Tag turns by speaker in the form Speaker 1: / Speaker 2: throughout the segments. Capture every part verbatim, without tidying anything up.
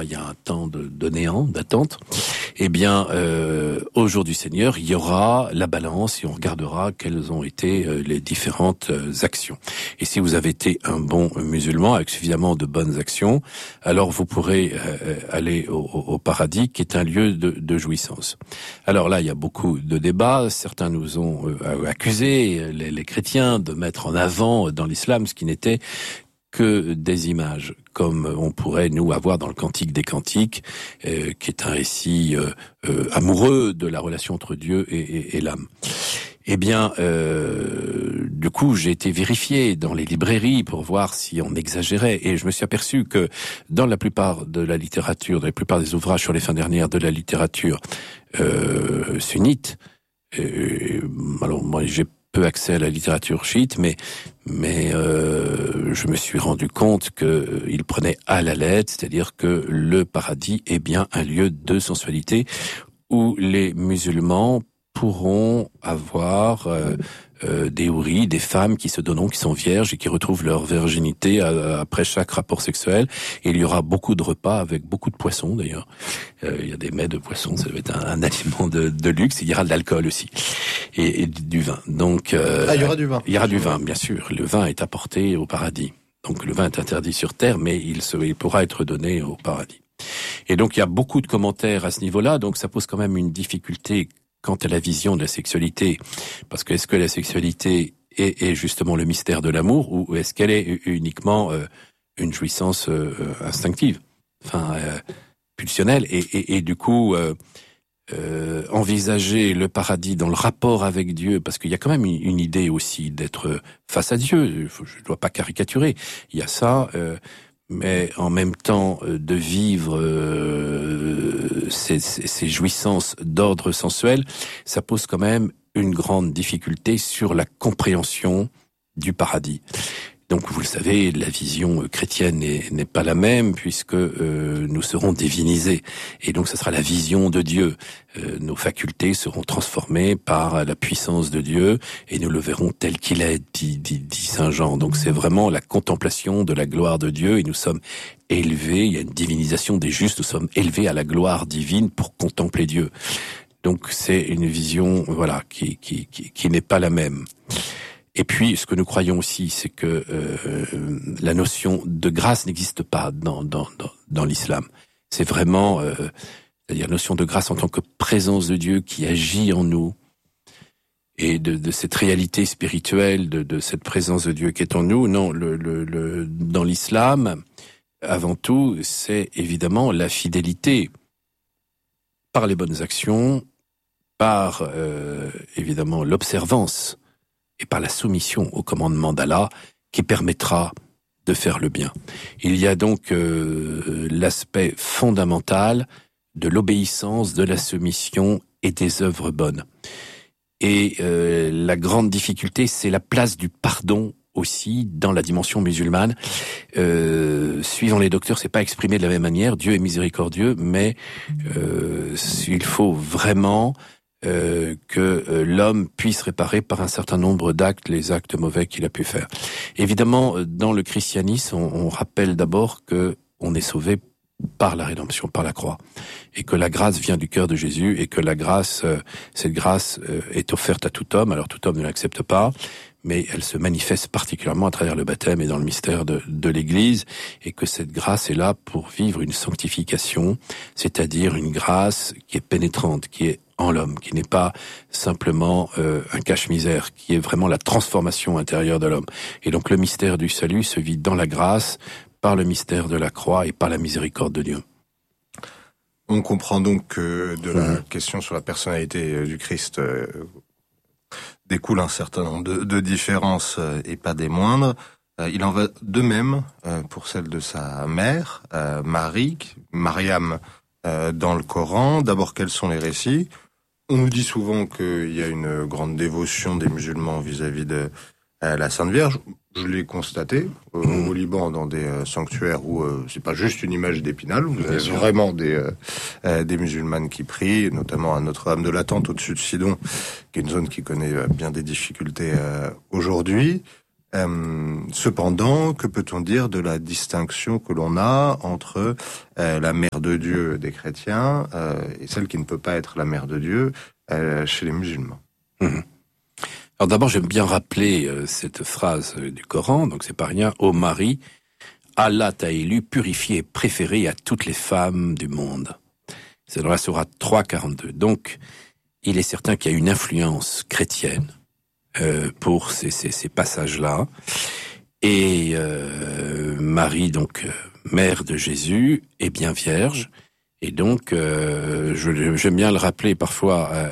Speaker 1: il y a un temps de, de néant, d'attente. Eh bien, euh, au jour du Seigneur, il y aura la balance et on regardera quelles ont été euh, les différentes euh, actions. Et si vous avez été un bon musulman avec suffisamment de bonnes actions, alors vous pourrez euh, aller au, au paradis, qui est un lieu de, de jouissance. Alors là, il y a beaucoup de débats. Certains nous ont euh, accusés, les, les chrétiens, de mettre en avant dans l'islam ce qui n'était que des images, comme on pourrait nous avoir dans le Cantique des Cantiques, euh, qui est un récit euh, euh, amoureux de la relation entre Dieu et, et, et l'âme. Eh bien, euh, du coup, j'ai été vérifié dans les librairies pour voir si on exagérait, et je me suis aperçu que dans la plupart de la littérature, dans la plupart des ouvrages sur les fins dernières de la littérature euh, sunnite, euh, alors moi j'ai peu accès à la littérature chiite, mais mais euh, je me suis rendu compte que euh, il prenait à la lettre, c'est-à-dire que le paradis est bien un lieu de sensualité où les musulmans pourront avoir euh, euh, des houris, des femmes qui se donneront, qui sont vierges et qui retrouvent leur virginité à, après chaque rapport sexuel. Et il y aura beaucoup de repas avec beaucoup de poissons d'ailleurs. Euh, il y a des mets de poissons, ça va être un, un aliment de, de luxe. Il y aura de l'alcool aussi et, et du vin. Donc euh,
Speaker 2: ah, il y aura du vin.
Speaker 1: Il y aura du vin, bien sûr. Le vin est apporté au paradis. Donc le vin est interdit sur terre, mais il, se, il pourra être donné au paradis. Et donc il y a beaucoup de commentaires à ce niveau-là. Donc ça pose quand même une difficulté quant à la vision de la sexualité, parce que est-ce que la sexualité est, est justement le mystère de l'amour, ou est-ce qu'elle est uniquement euh, une jouissance euh, instinctive, enfin euh, pulsionnelle, et, et, et du coup euh, euh, envisager le paradis dans le rapport avec Dieu, parce qu'il y a quand même une, une idée aussi d'être face à Dieu. Je ne dois pas caricaturer. Il y a ça. Euh, mais en même temps euh, de vivre euh, ces, ces, ces jouissances d'ordre sensuel, ça pose quand même une grande difficulté sur la compréhension du paradis. Donc, vous le savez, la vision chrétienne n'est, n'est pas la même, puisque euh, nous serons divinisés. Et donc, ce sera la vision de Dieu. Euh, nos facultés seront transformées par la puissance de Dieu, et nous le verrons tel qu'il est, dit, dit, dit Saint Jean. Donc, c'est vraiment la contemplation de la gloire de Dieu, et nous sommes élevés, il y a une divinisation des justes, nous sommes élevés à la gloire divine pour contempler Dieu. Donc, c'est une vision, voilà, qui, qui, qui, qui n'est pas la même. Et puis, ce que nous croyons aussi, c'est que euh, la notion de grâce n'existe pas dans dans dans, dans l'islam. C'est vraiment, euh, c'est-à-dire la notion de grâce en tant que présence de Dieu qui agit en nous, et de, de cette réalité spirituelle, de, de cette présence de Dieu qui est en nous. Non, le, le, le dans l'islam, avant tout, c'est évidemment la fidélité par les bonnes actions, par euh, évidemment l'observance, et par la soumission au commandement d'Allah qui permettra de faire le bien. Il y a donc euh, l'aspect fondamental de l'obéissance, de la soumission et des œuvres bonnes. Et euh, la grande difficulté, c'est la place du pardon aussi dans la dimension musulmane. Euh, suivant les docteurs, c'est pas exprimé de la même manière. Dieu est miséricordieux, mais euh, il faut vraiment Euh, que euh, l'homme puisse réparer par un certain nombre d'actes les actes mauvais qu'il a pu faire. Évidemment, dans le christianisme, on, on rappelle d'abord que on est sauvé par la rédemption, par la croix, et que la grâce vient du cœur de Jésus, et que la grâce, euh, cette grâce euh, est offerte à tout homme. Alors tout homme ne l'accepte pas, mais elle se manifeste particulièrement à travers le baptême et dans le mystère de, de l'Église, et que cette grâce est là pour vivre une sanctification, c'est-à-dire une grâce qui est pénétrante, qui est en l'homme, qui n'est pas simplement euh, un cache-misère, qui est vraiment la transformation intérieure de l'homme. Et donc le mystère du salut se vit dans la grâce, par le mystère de la croix et par la miséricorde de Dieu.
Speaker 2: On comprend donc que de la mmh. question sur la personnalité du Christ euh, découle un certain nombre de, de différences euh, et pas des moindres. Euh, il en va de même euh, pour celle de sa mère, euh, Marie, Mariam, euh, dans le Coran. D'abord, quels sont les récits ? On nous dit souvent qu'il y a une grande dévotion des musulmans vis-à-vis de euh, la Sainte Vierge. Je l'ai constaté euh, mmh. au Liban dans des euh, sanctuaires où euh, c'est pas juste une image d'Épinal, vous avez vraiment des euh, euh, des musulmanes qui prient, notamment à Notre-Dame de l'Attente au-dessus de Sidon, qui est une zone qui connaît euh, bien des difficultés euh, aujourd'hui. Euh, cependant, que peut-on dire de la distinction que l'on a entre euh, la mère de Dieu des chrétiens euh, et celle qui ne peut pas être la mère de Dieu euh, chez les musulmans?
Speaker 1: Mmh. Alors d'abord, j'aime bien rappeler euh, cette phrase du Coran, donc c'est pas rien. Ô Marie, Allah t'a élu, purifié et préféré à toutes les femmes du monde. C'est dans la sourate trois quarante-deux. Donc, il est certain qu'il y a une influence chrétienne euh, pour ces, ces, ces passages-là. Et euh, Marie, donc, euh, mère de Jésus, est bien vierge. Et donc, euh, je, j'aime bien le rappeler parfois à,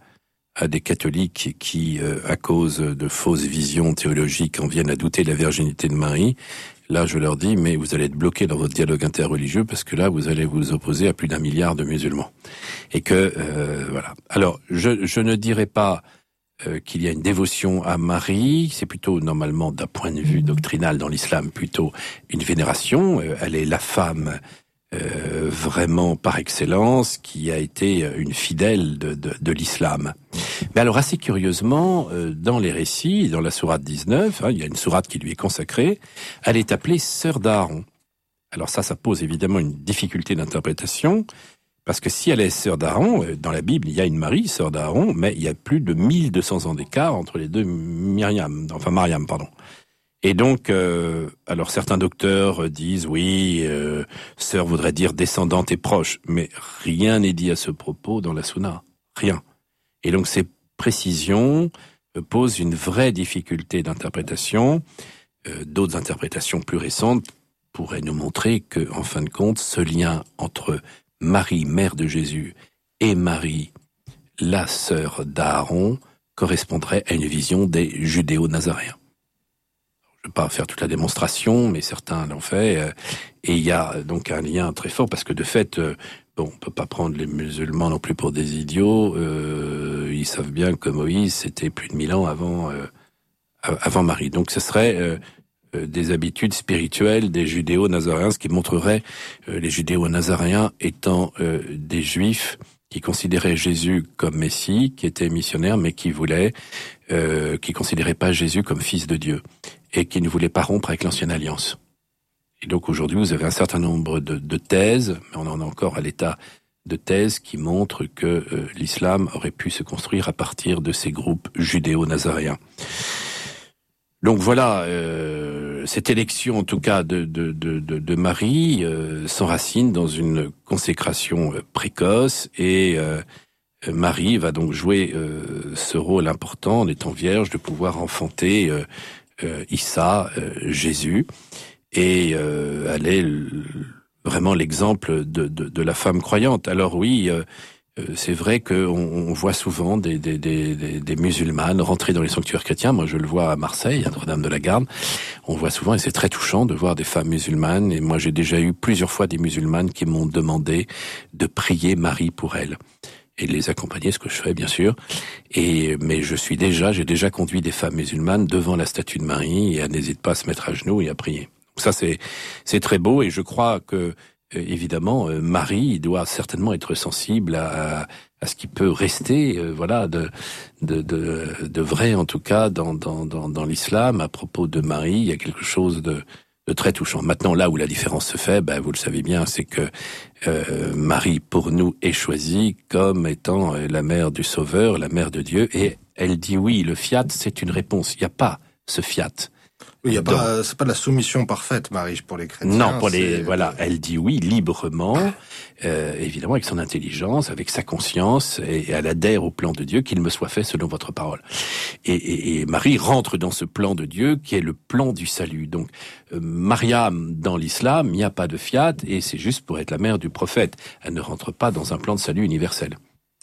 Speaker 1: à des catholiques qui, euh, à cause de fausses visions théologiques, en viennent à douter de la virginité de Marie. Là, je leur dis, mais vous allez être bloqués dans votre dialogue interreligieux parce que là, vous allez vous opposer à plus d'un milliard de musulmans. Et que, euh, voilà. Alors, je, je ne dirais pas euh, qu'il y a une dévotion à Marie. C'est plutôt, normalement, d'un point de vue doctrinal dans l'islam, plutôt une vénération. Euh, elle est la femme euh, vraiment par excellence qui a été une fidèle de, de, de l'islam. Mais alors, assez curieusement, euh, dans les récits, dans la sourate dix-neuf, hein, il y a une sourate qui lui est consacrée, elle est appelée sœur d'Aaron. Alors ça, ça pose évidemment une difficulté d'interprétation, parce que si elle est sœur d'Aaron, euh, dans la Bible, il y a une Marie, sœur d'Aaron, mais il y a plus de mille deux cents ans d'écart entre les deux Myriam, enfin Mariam, pardon. Et donc, euh, alors certains docteurs disent, oui, euh, sœur voudrait dire descendante et proche, mais rien n'est dit à ce propos dans la Sunna, rien. Et donc ces précisions euh, posent une vraie difficulté d'interprétation. Euh, d'autres interprétations plus récentes pourraient nous montrer que, en fin de compte, ce lien entre Marie, mère de Jésus, et Marie, la sœur d'Aaron, correspondrait à une vision des judéo-nazaréens. Je ne vais pas faire toute la démonstration, mais certains l'ont fait. Et il y a donc un lien très fort, parce que de fait, bon, on peut pas prendre les musulmans non plus pour des idiots. Euh, ils savent bien que Moïse, c'était plus de mille ans avant, euh, avant Marie. Donc ce serait euh, des habitudes spirituelles des judéo-nazaréens, ce qui montrerait euh, les judéo-nazaréens étant euh, des juifs qui considéraient Jésus comme Messie, qui était missionnaire, mais qui voulaient, euh, qui considéraient pas Jésus comme fils de Dieu, et qui ne voulaient pas rompre avec l'ancienne alliance. Et donc aujourd'hui, vous avez un certain nombre de, de thèses, mais on en est encore à l'état de thèses qui montrent que euh, l'islam aurait pu se construire à partir de ces groupes judéo-nazaréens. Donc voilà, euh, cette élection en tout cas de, de, de, de, de Marie euh, s'enracine dans une consécration précoce, et euh, Marie va donc jouer euh, ce rôle important en étant vierge de pouvoir enfanter euh, euh, Issa, euh, Jésus, et euh, elle est l- vraiment l'exemple de, de, de la femme croyante. Alors oui, euh, c'est vrai qu'on on voit souvent des, des, des, des musulmanes rentrer dans les sanctuaires chrétiens. Moi, je le vois à Marseille, à Notre-Dame-de-la-Garde. On voit souvent, et c'est très touchant de voir des femmes musulmanes. Et moi, j'ai déjà eu plusieurs fois des musulmanes qui m'ont demandé de prier Marie pour elles et de les accompagner, ce que je fais bien sûr. Et mais je suis déjà, j'ai déjà conduit des femmes musulmanes devant la statue de Marie, et elles n'hésitent pas à se mettre à genoux et à prier. Donc ça, c'est c'est très beau, et je crois que Euh, évidemment, euh, Marie doit certainement être sensible à, à ce qui peut rester, euh, voilà, de, de, de, de vrai en tout cas dans, dans, dans, dans l'islam à propos de Marie. Il y a quelque chose de, de très touchant. Maintenant, là où la différence se fait, ben, vous le savez bien, c'est que euh, Marie, pour nous, est choisie comme étant la mère du Sauveur, la mère de Dieu, et elle dit oui. Le fiat, c'est une réponse. Il n'y a pas ce fiat.
Speaker 2: Il y a pas, c'est pas de la soumission parfaite, Marie, pour les chrétiens.
Speaker 1: Non, pour les,
Speaker 2: c'est...
Speaker 1: voilà, elle dit oui librement, euh, évidemment avec son intelligence, avec sa conscience, et elle adhère au plan de Dieu, qu'il me soit fait selon votre parole. Et, et, et Marie rentre dans ce plan de Dieu qui est le plan du salut. Donc, euh, Mariam, dans l'islam, il n'y a pas de fiat, et c'est juste pour être la mère du prophète. Elle ne rentre pas dans un plan de salut universel.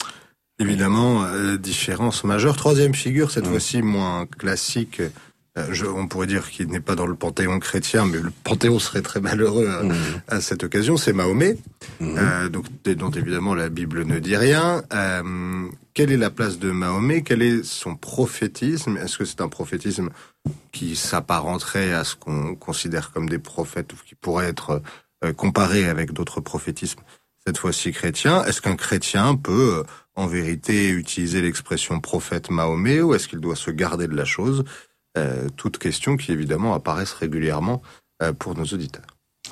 Speaker 2: Évidemment, euh, différence majeure. Troisième figure, cette mmh. fois-ci moins classique. Je, on pourrait dire qu'il n'est pas dans le panthéon chrétien, mais le panthéon serait très malheureux à, mmh. à cette occasion. C'est Mahomet, mmh. euh, donc, dont évidemment la Bible ne dit rien. Euh, quelle est la place de Mahomet? Quel est son prophétisme? Est-ce que c'est un prophétisme qui s'apparenterait à ce qu'on considère comme des prophètes, ou qui pourrait être euh, comparé avec d'autres prophétismes, cette fois-ci chrétiens? Est-ce qu'un chrétien peut, en vérité, utiliser l'expression prophète Mahomet, ou est-ce qu'il doit se garder de la chose? euh, toutes questions qui évidemment apparaissent régulièrement euh, pour nos auditeurs.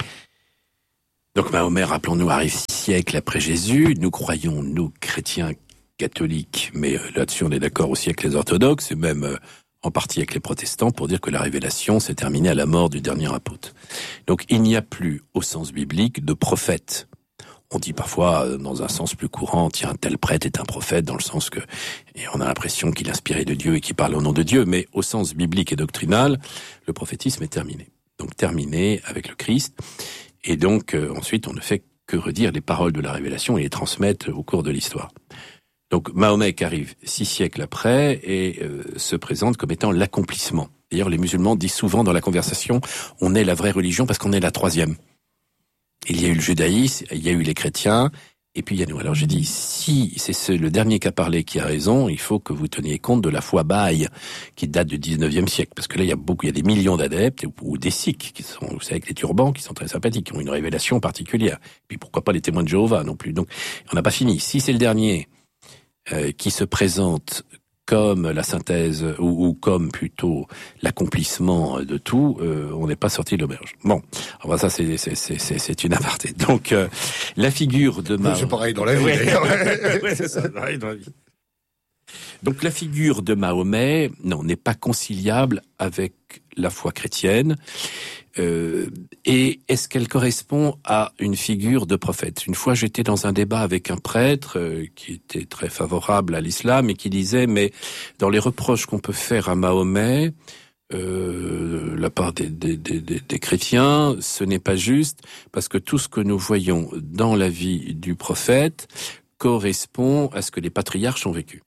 Speaker 1: Donc Mahomet, rappelons-nous, arrive six siècles après Jésus. Nous croyons, nous, chrétiens catholiques, mais euh, là-dessus on est d'accord aussi avec les orthodoxes, et même euh, en partie avec les protestants, pour dire que la révélation s'est terminée à la mort du dernier apôtre. Donc il n'y a plus, au sens biblique, de prophète. On dit parfois, euh, dans un sens plus courant, tiens, tel prêtre est un prophète, dans le sens que, et on a l'impression qu'il est inspiré de Dieu et qu'il parle au nom de Dieu, mais au sens biblique et doctrinal, le prophétisme est terminé. Donc terminé avec le Christ. Et donc, euh, ensuite, on ne fait que redire les paroles de la révélation et les transmettre au cours de l'histoire. Donc, Mahomet qui arrive six siècles après et euh, se présente comme étant l'accomplissement. D'ailleurs, les musulmans disent souvent dans la conversation, on est la vraie religion parce qu'on est la troisième. Il y a eu le judaïsme, il y a eu les chrétiens, et puis il y a nous. Alors j'ai dit, si c'est ce, le dernier qui a parlé qui a raison, il faut que vous teniez compte de la foi Bahaï, qui date du dix-neuvième siècle, parce que là il y a beaucoup, il y a des millions d'adeptes, ou, ou des sikhs, qui sont, vous savez, avec les turbans, qui sont très sympathiques, qui ont une révélation particulière. Puis pourquoi pas les témoins de Jéhovah non plus. Donc on n'a pas fini. Si c'est le dernier euh, qui se présente comme la synthèse, ou, ou comme plutôt l'accomplissement de tout, euh, on n'est pas sorti de l'auberge. Bon, enfin ça c'est c'est c'est c'est, c'est une aparté. Donc euh, la figure de Mahomet,
Speaker 2: c'est pareil dans la vie.
Speaker 1: Ouais.
Speaker 2: D'ailleurs.
Speaker 1: Ouais, c'est ça, pareil dans la vie. Donc la figure de Mahomet, non, n'est pas conciliable avec la foi chrétienne. Euh, et est-ce qu'elle correspond à une figure de prophète? Une fois, j'étais dans un débat avec un prêtre euh, qui était très favorable à l'islam et qui disait, mais dans les reproches qu'on peut faire à Mahomet, euh, la part des, des, des, des chrétiens, ce n'est pas juste, parce que tout ce que nous voyons dans la vie du prophète correspond à ce que les patriarches ont vécu.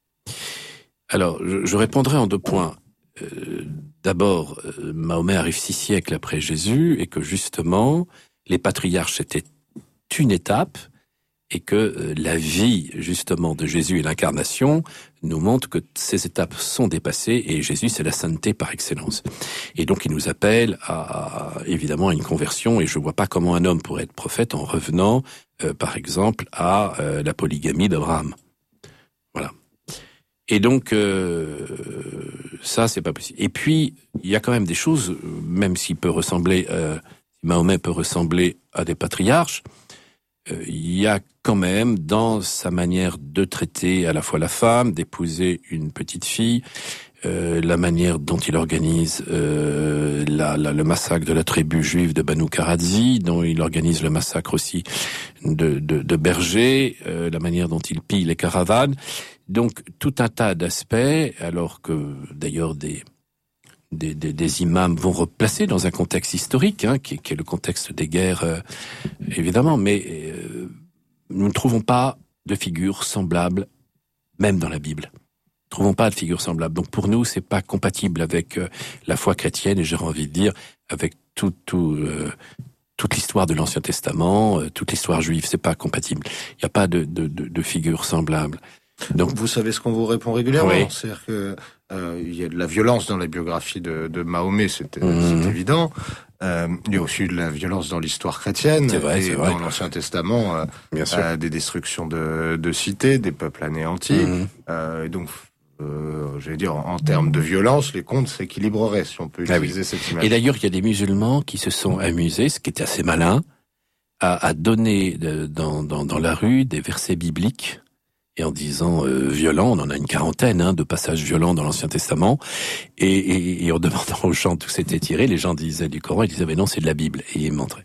Speaker 1: Alors, je, je répondrai en deux points. Euh, d'abord, euh, Mahomet arrive six siècles après Jésus et que justement, les patriarches c'était une étape et que euh, la vie justement de Jésus et l'incarnation nous montre que ces étapes sont dépassées et Jésus c'est la sainteté par excellence. Et donc il nous appelle à, à évidemment à une conversion et je vois pas comment un homme pourrait être prophète en revenant euh, par exemple à euh, la polygamie d'Abraham. Voilà. Et donc, euh, ça, c'est pas possible. Et puis, il y a quand même des choses, même s'il peut ressembler, euh, Mahomet peut ressembler à des patriarches, euh, il y a quand même, dans sa manière de traiter à la fois la femme, d'épouser une petite fille, euh, la manière dont il organise euh, la, la, le massacre de la tribu juive de Banu Karadzi, dont il organise le massacre aussi de, de, de Berger, euh, la manière dont il pille les caravanes. Donc tout un tas d'aspects, alors que d'ailleurs des, des, des, des imams vont replacer dans un contexte historique, hein, qui, qui est le contexte des guerres, euh, évidemment, mais euh, nous ne trouvons pas de figure semblable, même dans la Bible. Nous ne trouvons pas de figure semblable. Donc pour nous, c'est pas compatible avec euh, la foi chrétienne, et j'aurais envie de dire, avec tout, tout, euh, toute l'histoire de l'Ancien Testament, euh, toute l'histoire juive, c'est pas compatible. Il n'y a pas de, de, de, de figure semblable.
Speaker 2: Donc, vous savez ce qu'on vous répond régulièrement.
Speaker 1: Oui.
Speaker 2: C'est-à-dire que euh, il y a de la violence dans la biographie de, de Mahomet, c'est,
Speaker 1: mmh.
Speaker 2: c'est évident. Euh, il y a aussi de la violence dans l'histoire chrétienne.
Speaker 1: C'est vrai,
Speaker 2: et
Speaker 1: c'est vrai.
Speaker 2: Dans l'Ancien Testament, euh,
Speaker 1: Bien sûr.
Speaker 2: Euh, des destructions de, de cités, des peuples anéantis.
Speaker 1: Mmh.
Speaker 2: Euh, et donc, euh, je vais dire, en, en termes de violence, les comptes s'équilibreraient, si on peut
Speaker 1: Ah
Speaker 2: utiliser
Speaker 1: oui.
Speaker 2: cette image.
Speaker 1: Et d'ailleurs, il y a des musulmans qui se sont amusés, ce qui était assez malin, à, à donner de, dans, dans, dans la rue des versets bibliques. Et en disant euh, violent, on en a une quarantaine hein, de passages violents dans l'Ancien Testament, et, et, et en demandant aux gens d'où c'était tiré, les gens disaient du Coran, ils disaient mais non, c'est de la Bible, et ils montraient.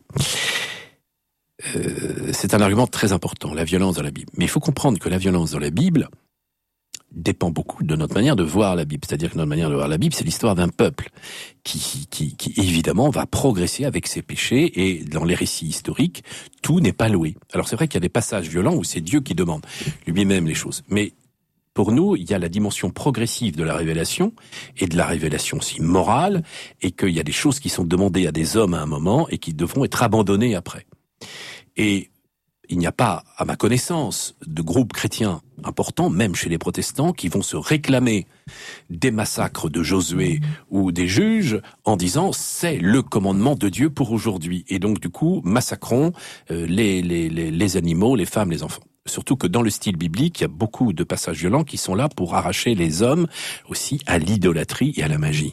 Speaker 1: Euh, c'est un argument très important, la violence dans la Bible. Mais il faut comprendre que la violence dans la Bible dépend beaucoup de notre manière de voir la Bible. C'est-à-dire que notre manière de voir la Bible, c'est l'histoire d'un peuple qui, qui, qui évidemment va progresser avec ses péchés, et dans les récits historiques, tout n'est pas loué. Alors c'est vrai qu'il y a des passages violents où c'est Dieu qui demande lui-même les choses. Mais pour nous, il y a la dimension progressive de la révélation, et de la révélation aussi morale, et qu'il y a des choses qui sont demandées à des hommes à un moment, et qui devront être abandonnées après. Et il n'y a pas, à ma connaissance, de groupes chrétiens importants, même chez les protestants, qui vont se réclamer des massacres de Josué ou des juges en disant c'est le commandement de Dieu pour aujourd'hui. Et donc, du coup, massacrons euh, les, les, les, les animaux, les femmes, les enfants. Surtout que dans le style biblique, il y a beaucoup de passages violents qui sont là pour arracher les hommes aussi à l'idolâtrie et à la magie.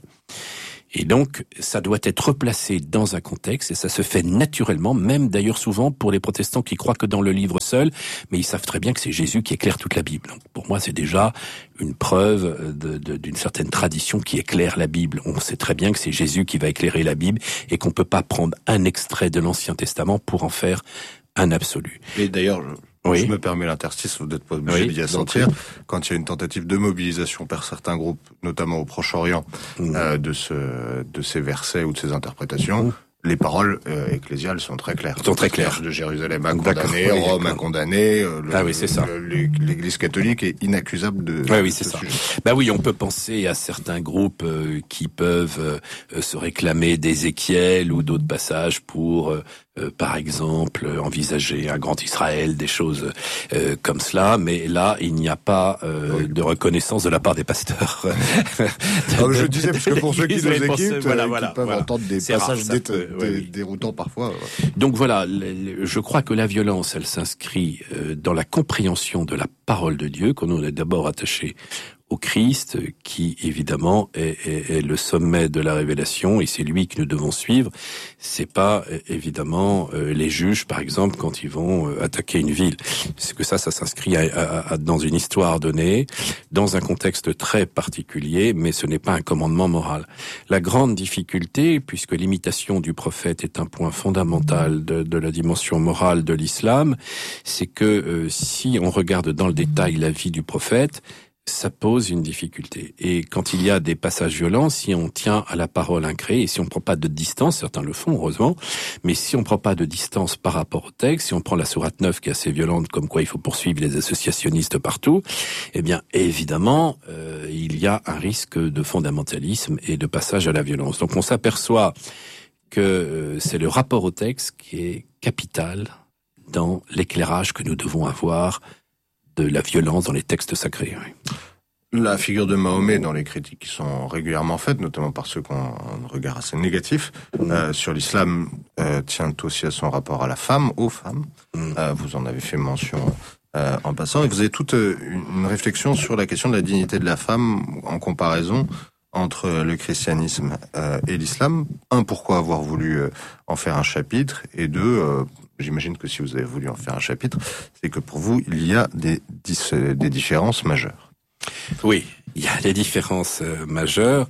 Speaker 1: Et donc, ça doit être replacé dans un contexte, et ça se fait naturellement, même d'ailleurs souvent pour les protestants qui croient que dans le livre seul, mais ils savent très bien que c'est Jésus qui éclaire toute la Bible. Donc, pour moi, c'est déjà une preuve de, de, d'une certaine tradition qui éclaire la Bible. On sait très bien que c'est Jésus qui va éclairer la Bible, et qu'on peut pas prendre un extrait de l'Ancien Testament pour en faire un absolu.
Speaker 2: Et d'ailleurs, je...
Speaker 1: Oui.
Speaker 2: Je me permets l'interstice, vous n'êtes pas obligé
Speaker 1: oui,
Speaker 2: d'y assentir. Quand il y a une tentative de mobilisation par certains groupes, notamment au Proche-Orient, mmh. euh, de ce, de ces versets ou de ces interprétations, mmh. les paroles euh, ecclésiales sont très claires.
Speaker 1: Sont très claires.
Speaker 2: De Jérusalem a condamné, oui, Rome a condamné. Euh, le,
Speaker 1: ah oui, c'est ça.
Speaker 2: Le, l'Église catholique est inaccusable de.
Speaker 1: Oui, oui,
Speaker 2: de
Speaker 1: c'est
Speaker 2: ce
Speaker 1: ça.
Speaker 2: sujet.
Speaker 1: Bah oui, on peut penser à certains groupes euh, qui peuvent euh, se réclamer d'Ézéchiel ou d'autres passages pour, euh, euh, par exemple, envisager un grand Israël, des choses euh, comme cela. Mais là, il n'y a pas euh, oui. de reconnaissance de la part des pasteurs.
Speaker 2: Alors, je disais parce que pour ceux qui nous écoutent,
Speaker 1: voilà,
Speaker 2: euh,
Speaker 1: voilà,
Speaker 2: qui peuvent
Speaker 1: voilà.
Speaker 2: entendre des
Speaker 1: c'est
Speaker 2: passages
Speaker 1: rare,
Speaker 2: dé-
Speaker 1: peut,
Speaker 2: dé-
Speaker 1: oui, oui.
Speaker 2: déroutants parfois. Ouais.
Speaker 1: Donc voilà, je crois que la violence, elle s'inscrit dans la compréhension de la parole de Dieu, qu'on est d'abord attaché au Christ, qui évidemment est, est, est le sommet de la révélation, et c'est lui que nous devons suivre. C'est pas évidemment les juges, par exemple, quand ils vont attaquer une ville. C'est que ça, ça s'inscrit à, à, à, dans une histoire donnée, dans un contexte très particulier, mais ce n'est pas un commandement moral. La grande difficulté, puisque l'imitation du prophète est un point fondamental de, de la dimension morale de l'islam, c'est que euh, si on regarde dans le détail la vie du prophète, ça pose une difficulté. Et quand il y a des passages violents, si on tient à la parole incréée, et si on ne prend pas de distance, certains le font, heureusement, mais si on ne prend pas de distance par rapport au texte, si on prend la sourate neuf qui est assez violente, comme quoi il faut poursuivre les associationnistes partout, eh bien, évidemment, euh, il y a un risque de fondamentalisme et de passage à la violence. Donc on s'aperçoit que euh, c'est le rapport au texte qui est capital dans l'éclairage que nous devons avoir de la violence dans les textes sacrés. Oui.
Speaker 2: La figure de Mahomet dans les critiques qui sont régulièrement faites, notamment par ceux qui ont un regard assez négatif, mmh. euh, sur l'islam, euh, tient aussi à son rapport à la femme, aux femmes. Mmh. Euh, vous en avez fait mention euh, en passant. Et vous avez toute une réflexion sur la question de la dignité de la femme en comparaison entre le christianisme euh, et l'islam. Un, pourquoi avoir voulu euh, en faire un chapitre, et deux, euh, j'imagine que si vous avez voulu en faire un chapitre, c'est que pour vous, il y a des, des différences majeures.
Speaker 1: Oui, il y a des différences euh, majeures.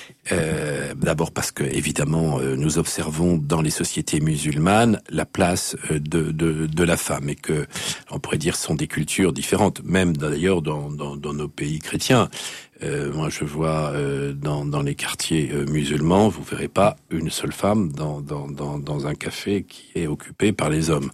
Speaker 1: Euh, d'abord parce que, évidemment, euh, nous observons dans les sociétés musulmanes la place euh, de, de, de la femme, et que, on pourrait dire, ce sont des cultures différentes, même d'ailleurs dans, dans, dans nos pays chrétiens. Euh, moi, je vois euh, dans, dans les quartiers euh, musulmans, vous verrez pas une seule femme dans, dans, dans, dans un café qui est occupé par les hommes,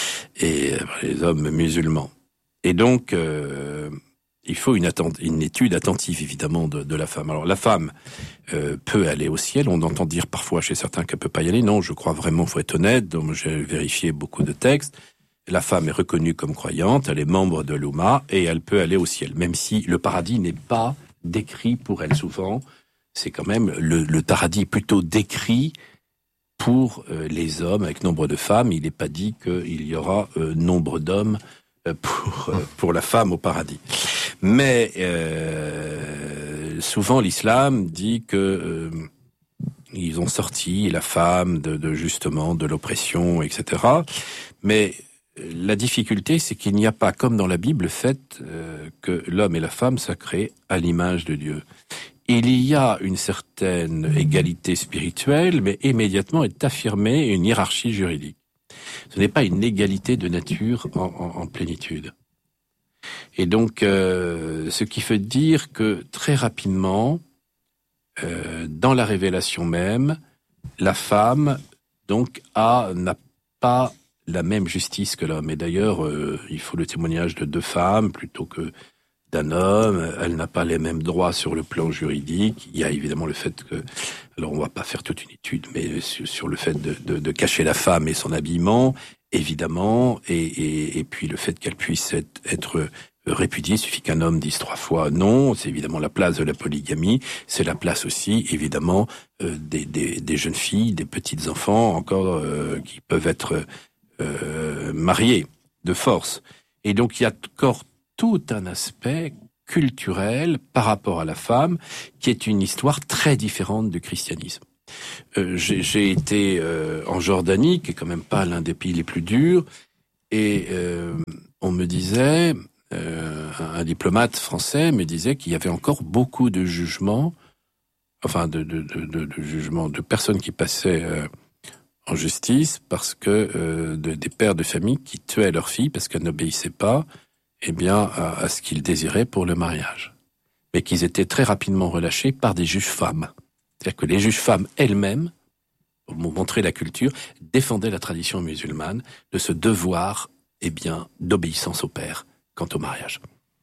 Speaker 1: et par les hommes musulmans. Et donc, euh, il faut une, attente, une étude attentive, évidemment, de, de la femme. Alors, la femme euh, peut aller au ciel. On entend dire parfois chez certains qu'elle peut pas y aller. Non, je crois vraiment, faut être honnête. Donc, j'ai vérifié beaucoup de textes. La femme est reconnue comme croyante, elle est membre de l'Oumma, et elle peut aller au ciel, même si le paradis n'est pas décrit pour elle souvent. C'est quand même le, le paradis plutôt décrit pour euh, les hommes avec nombre de femmes. Il n'est pas dit qu'il y aura euh, nombre d'hommes euh, pour euh, pour la femme au paradis. Mais euh, souvent l'islam dit que euh, ils ont sorti la femme de, de justement de l'oppression, et cetera. Mais la difficulté, c'est qu'il n'y a pas, comme dans la Bible, le fait euh, que l'homme et la femme soient créés à l'image de Dieu. Il y a une certaine égalité spirituelle, mais immédiatement est affirmée une hiérarchie juridique. Ce n'est pas une égalité de nature en, en, en plénitude. Et donc, euh, ce qui veut dire que très rapidement, euh, dans la révélation même, la femme donc a n'a pas la même justice que l'homme. Et d'ailleurs, euh, il faut le témoignage de deux femmes plutôt que d'un homme. Elle n'a pas les mêmes droits sur le plan juridique. Il y a évidemment le fait que, alors on va pas faire toute une étude, mais sur, sur le fait de, de, de cacher la femme et son habillement, évidemment, et, et, et puis le fait qu'elle puisse être, être répudiée. Il suffit qu'un homme dise trois fois non. C'est évidemment la place de la polygamie. C'est la place aussi, évidemment, euh, des, des, des jeunes filles, des petits enfants encore euh, qui peuvent être Euh, mariés de force. Et donc il y a encore tout un aspect culturel par rapport à la femme qui est une histoire très différente du christianisme. Euh, j'ai, j'ai été euh, en Jordanie, qui est quand même pas l'un des pays les plus durs, et euh, on me disait, euh, un diplomate français me disait qu'il y avait encore beaucoup de jugements, enfin de, de, de, de, de jugements de personnes qui passaient euh, en justice parce que euh, de, des pères de famille qui tuaient leurs filles parce qu'elles n'obéissaient pas, eh bien, à, à ce qu'ils désiraient pour le mariage, mais qu'ils étaient très rapidement relâchés par des juges femmes. C'est-à-dire que les juges femmes elles-mêmes, pour montrer la culture, défendaient la tradition musulmane de ce devoir, eh bien, d'obéissance au père quant au mariage.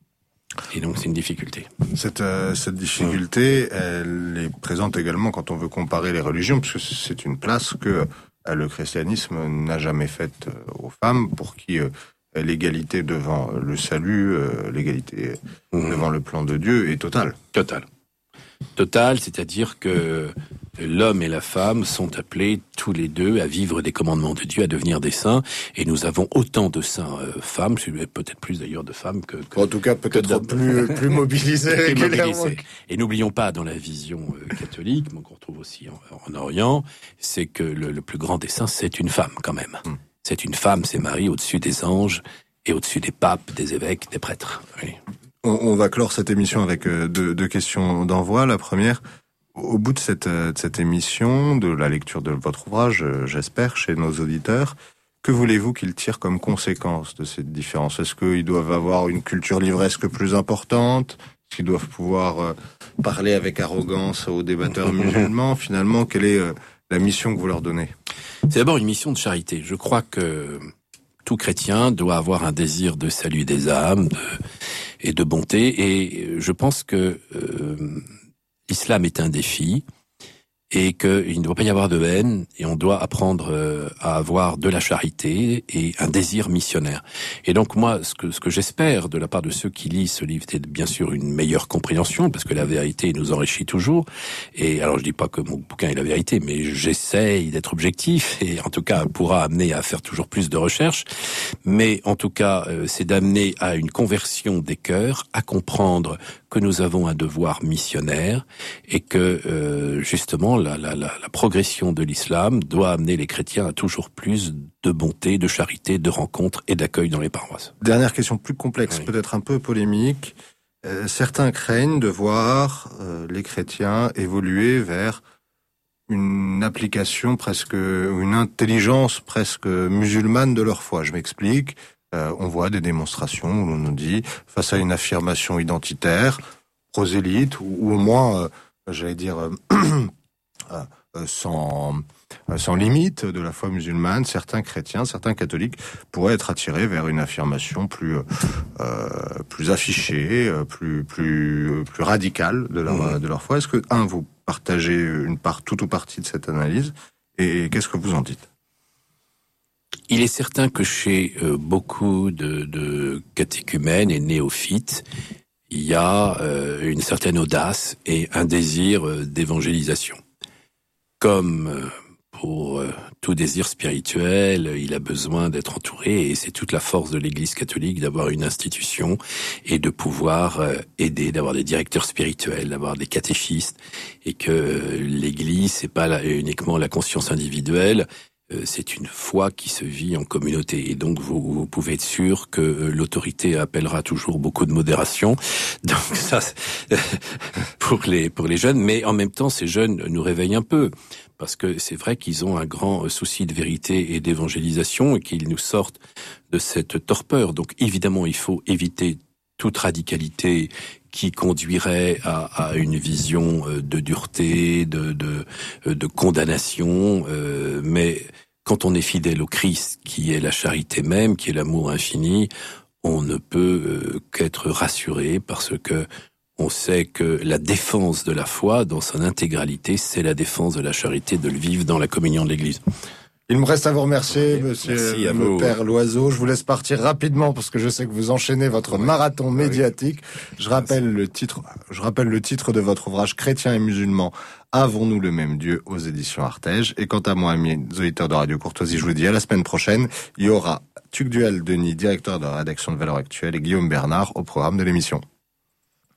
Speaker 1: Et donc, c'est une difficulté.
Speaker 2: Cette, euh, cette difficulté, elle est présente également quand on veut comparer les religions, puisque c'est une place que euh, le christianisme n'a jamais faite euh, aux femmes, pour qui euh, l'égalité devant le salut, euh, l'égalité mmh. devant le plan de Dieu est totale.
Speaker 1: Totale. Totale, c'est-à-dire que l'homme et la femme sont appelés tous les deux à vivre des commandements de Dieu, à devenir des saints, et nous avons autant de saints euh, femmes, peut-être plus d'ailleurs de femmes que... que
Speaker 2: en tout cas, peut-être plus, plus mobilisées régulièrement.
Speaker 1: Et n'oublions pas, dans la vision euh, catholique, qu'on retrouve aussi en, en Orient, c'est que le, le plus grand des saints, c'est une femme quand même. Hum. C'est une femme, c'est Marie, au-dessus des anges, et au-dessus des papes, des évêques, des prêtres. Oui.
Speaker 2: On, on va clore cette émission avec euh, deux, deux questions d'envoi. La première, au bout de cette, de cette émission, de la lecture de votre ouvrage, j'espère, chez nos auditeurs, que voulez-vous qu'ils tirent comme conséquence de cette différence ? Est-ce qu'ils doivent avoir une culture livresque plus importante ? Est-ce qu'ils doivent pouvoir euh, parler avec arrogance aux débatteurs musulmans ? Finalement, quelle est euh, la mission que vous leur donnez ?
Speaker 1: C'est d'abord une mission de charité. Je crois que tout chrétien doit avoir un désir de salut des âmes de, et de bonté. Et je pense que euh, l'islam est un défi et qu'il ne doit pas y avoir de haine, et on doit apprendre euh, à avoir de la charité et un désir missionnaire. Et donc moi, ce que ce que j'espère de la part de ceux qui lisent ce livre, c'est bien sûr une meilleure compréhension, parce que la vérité nous enrichit toujours. Et alors je dis pas que mon bouquin est la vérité, mais j'essaye d'être objectif, et en tout cas pourra amener à faire toujours plus de recherches. Mais en tout cas, euh, c'est d'amener à une conversion des cœurs, à comprendre que nous avons un devoir missionnaire, et que euh, justement La, la, la, la progression de l'islam doit amener les chrétiens à toujours plus de bonté, de charité, de rencontres et d'accueil dans les paroisses.
Speaker 2: Dernière question plus complexe, oui. Peut-être un peu polémique. Euh, certains craignent de voir euh, les chrétiens évoluer vers une application presque, une intelligence presque musulmane de leur foi. Je m'explique. Euh, on voit des démonstrations où l'on nous dit, face à une affirmation identitaire, prosélyte, ou, ou au moins, euh, j'allais dire... Euh, Euh, sans, euh, sans limite de la foi musulmane, certains chrétiens, certains catholiques pourraient être attirés vers une affirmation plus euh, plus affichée, plus plus plus radicale de leur mmh. de leur foi. Est-ce que un vous partagez une part toute ou partie de cette analyse, et qu'est-ce que vous en dites ?
Speaker 1: Il est certain que chez euh, beaucoup de, de catéchumènes et néophytes, il y a euh, une certaine audace et un désir euh, d'évangélisation. Comme pour tout désir spirituel, il a besoin d'être entouré, et c'est toute la force de l'Église catholique d'avoir une institution et de pouvoir aider, d'avoir des directeurs spirituels, d'avoir des catéchistes, et que l'Église, c'est pas uniquement la conscience individuelle, c'est une foi qui se vit en communauté. Et donc, vous, vous pouvez être sûr que l'autorité appellera toujours beaucoup de modération. Donc, ça, pour les, pour les jeunes. Mais en même temps, ces jeunes nous réveillent un peu. Parce que c'est vrai qu'ils ont un grand souci de vérité et d'évangélisation, et qu'ils nous sortent de cette torpeur. Donc, évidemment, il faut éviter toute radicalité qui conduirait à, à une vision de dureté, de, de, de condamnation. Euh, mais quand on est fidèle au Christ, qui est la charité même, qui est l'amour infini, on ne peut euh, qu'être rassuré, parce que on sait que la défense de la foi, dans son intégralité, c'est la défense de la charité, de le vivre dans la communion de l'Église.
Speaker 2: Il me reste à vous remercier,
Speaker 1: okay.
Speaker 2: monsieur
Speaker 1: Merci
Speaker 2: le
Speaker 1: à vous.
Speaker 2: Père Loiseau. Je vous laisse partir rapidement parce que je sais que vous enchaînez votre marathon médiatique. Je rappelle le titre, je rappelle le titre de votre ouvrage Chrétiens et musulmans, avons-nous le même Dieu, aux éditions Artege. Et quant à moi, amis auditeurs de Radio Courtoisie, je vous dis à la semaine prochaine. Il y aura Tugdual Denis, directeur de la rédaction de Valeurs Actuelles, et Guillaume Bernard au programme de l'émission.